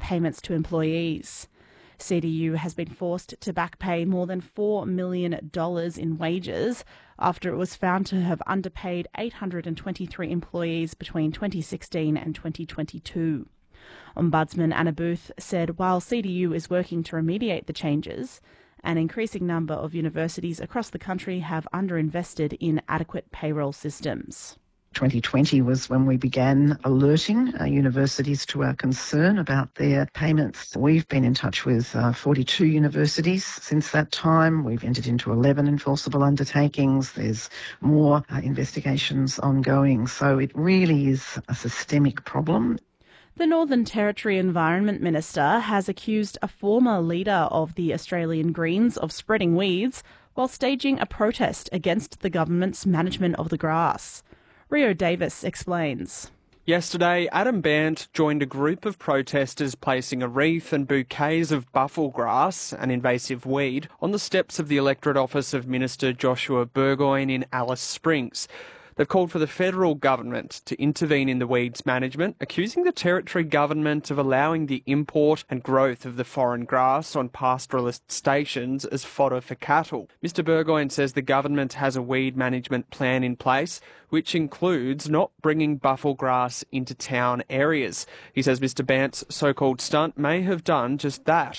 payments to employees. CDU has been forced to back pay more than $4 million in wages after it was found to have underpaid 823 employees between 2016 and 2022. Ombudsman Anna Booth said while CDU is working to remediate the changes, an increasing number of universities across the country have underinvested in adequate payroll systems. 2020 was when we began alerting universities to our concern about their payments. We've been in touch with 42 universities since that time. We've entered into 11 enforceable undertakings. There's more investigations ongoing. So it really is a systemic problem. The Northern Territory Environment Minister has accused a former leader of the Australian Greens of spreading weeds while staging a protest against the government's management of the grass. Rio Davis explains. Yesterday, Adam Bandt joined a group of protesters placing a wreath and bouquets of buffel grass, an invasive weed, on the steps of the electorate office of Minister Joshua Burgoyne in Alice Springs. They've called for the federal government to intervene in the weeds management, accusing the Territory government of allowing the import and growth of the foreign grass on pastoralist stations as fodder for cattle. Mr Burgoyne says the government has a weed management plan in place, which includes not bringing buffel grass into town areas. He says Mr Bandt's so-called stunt may have done just that.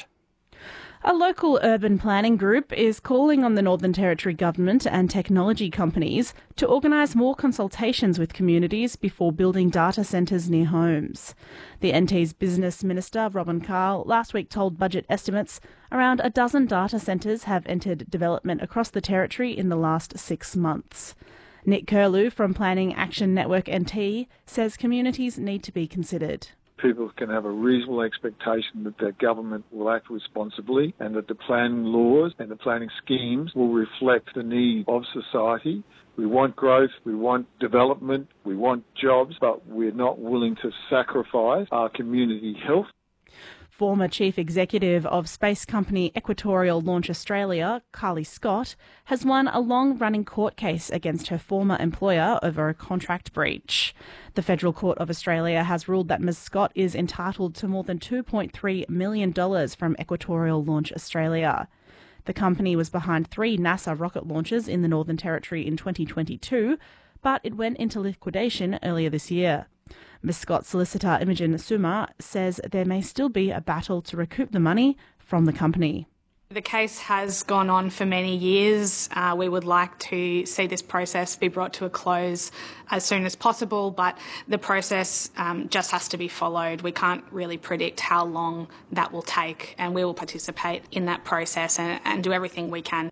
A local urban planning group is calling on the Northern Territory government and technology companies to organise more consultations with communities before building data centres near homes. The NT's Business Minister, Robin Carl, last week told Budget Estimates around a dozen data centres have entered development across the Territory in the last 6 months. Nick Curlew from Planning Action Network NT says communities need to be considered. People can have a reasonable expectation that their government will act responsibly and that the planning laws and the planning schemes will reflect the need of society. We want growth, we want development, we want jobs, but we're not willing to sacrifice our community health. Former Chief Executive of space company Equatorial Launch Australia, Carly Scott, has won a long-running court case against her former employer over a contract breach. The Federal Court of Australia has ruled that Ms Scott is entitled to more than $2.3 million from Equatorial Launch Australia. The company was behind 3 NASA rocket launches in the Northern Territory in 2022, but it went into liquidation earlier this year. Ms Scott's solicitor Imogen Suma says there may still be a battle to recoup the money from the company. The case has gone on for many years. We would like to see this process be brought to a close as soon as possible, but the process just has to be followed. We can't really predict how long that will take, and we will participate in that process and do everything we can.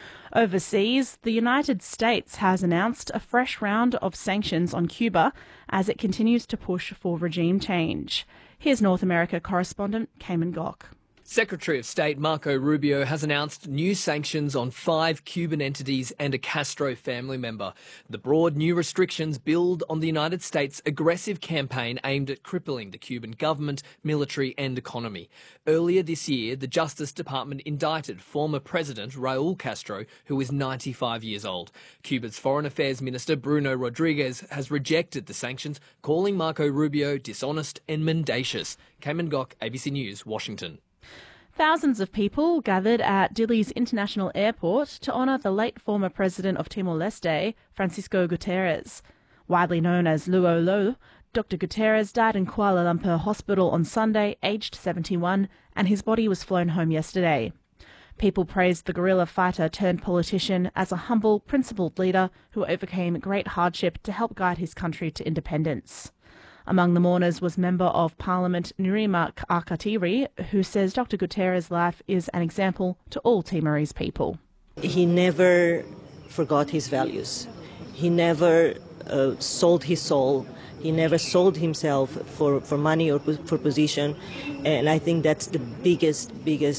Overseas, the United States has announced a fresh round of sanctions on Cuba as it continues to push for regime change. Here's North America correspondent Cayman Gok. Secretary of State Marco Rubio has announced new sanctions on 5 Cuban entities and a Castro family member. The broad new restrictions build on the United States' aggressive campaign aimed at crippling the Cuban government, military and economy. Earlier this year, the Justice Department indicted former President Raul Castro, who is 95 years old. Cuba's Foreign Affairs Minister Bruno Rodriguez has rejected the sanctions, calling Marco Rubio dishonest and mendacious. Cayman Gok, ABC News, Washington. Thousands of people gathered at Dili's International Airport to honour the late former president of Timor-Leste, Francisco Guterres. Widely known as Luo Lo, Dr Guterres died in Kuala Lumpur Hospital on Sunday, aged 71, and his body was flown home yesterday. People praised the guerrilla fighter turned politician as a humble, principled leader who overcame great hardship to help guide his country to independence. Among the mourners was Member of Parliament Nurima Arkatiri, who says Dr Guterres' life is an example to all Timorese people. He never forgot his values. He never sold his soul. He never sold himself for money or for position. And I think that's the biggest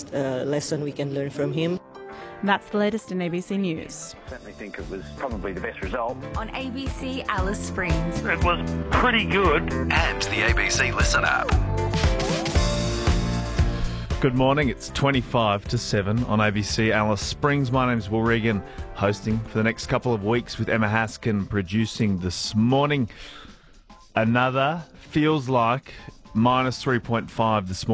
lesson we can learn from him. And that's the latest in ABC News. I certainly think it was probably the best result. On ABC Alice Springs. It was pretty good. And the ABC Listen app. Good morning, it's 25 to 7 on ABC Alice Springs. My name's Will Regan, hosting for the next couple of weeks with Emma Haskin producing this morning. Another feels like minus 3.5 this morning.